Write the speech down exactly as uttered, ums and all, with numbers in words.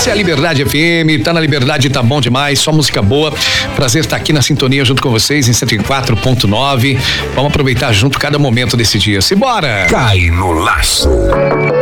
Essa é a Liberdade F M, tá na Liberdade, tá bom demais, só música boa. Prazer estar aqui na sintonia junto com vocês em cento e quatro ponto nove. Vamos aproveitar junto cada momento desse dia. Simbora! Cai no laço.